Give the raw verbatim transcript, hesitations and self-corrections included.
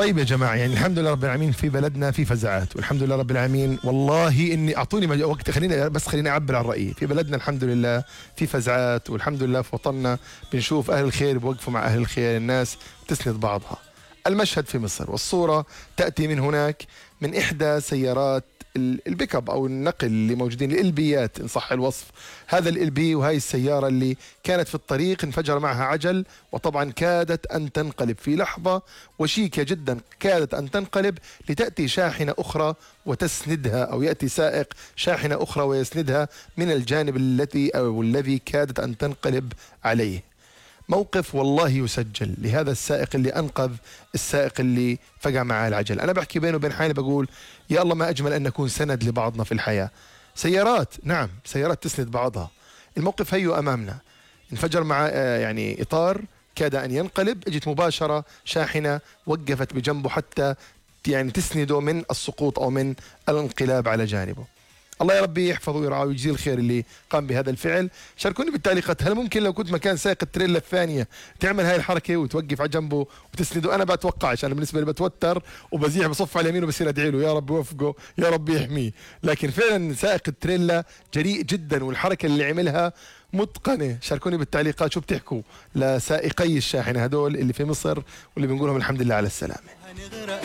طيب يا جماعة، يعني الحمد لله رب العالمين في بلدنا في فزعات، والحمد لله رب العالمين. والله إني أعطوني وقت، خليني بس خليني أعبر عن رأيي. في بلدنا الحمد لله في فزعات، والحمد لله في وطننا بنشوف أهل الخير بوقفوا مع أهل الخير، الناس بتسند بعضها. المشهد في مصر والصورة تأتي من هناك، من إحدى سيارات البيك اب او النقل اللي موجودين، الالبيات ان صح الوصف. هذا الالبي وهي السياره اللي كانت في الطريق انفجر معها عجل، وطبعا كادت ان تنقلب في لحظه وشيكه جدا، كادت ان تنقلب لتاتي شاحنه اخرى وتسندها، او ياتي سائق شاحنه اخرى ويسندها من الجانب الذي او الذي كادت ان تنقلب عليه. موقف والله يسجل لهذا السائق اللي أنقذ السائق اللي فقع معاه العجل. أنا بحكي بينه وبين حالي بقول يا الله ما أجمل أن نكون سند لبعضنا في الحياة. سيارات، نعم سيارات تسند بعضها. الموقف هيو أمامنا، انفجر مع يعني إطار كاد أن ينقلب، اجت مباشرة شاحنة وقفت بجنبه حتى يعني تسنده من السقوط أو من الانقلاب على جانبه. الله يا ربي يحفظه ويرعاه ويجزيه الخير اللي قام بهذا الفعل. شاركوني بالتعليقات، هل ممكن لو كنت مكان سائق التريلا الثانية تعمل هاي الحركة وتوقف على جنبه وتسنده؟ أنا بتوقعش، أنا بالنسبة لي بتوتر وبزيح بصف على يمينه وبصير أدعي له يا رب يوفقه يا رب يحميه. لكن فعلا سائق التريلا جريء جدا، والحركة اللي عملها متقنة. شاركوني بالتعليقات شو بتحكوا لسائقي الشاحنة هدول اللي في مصر واللي بنقول لهم الحمد لله على السلامة.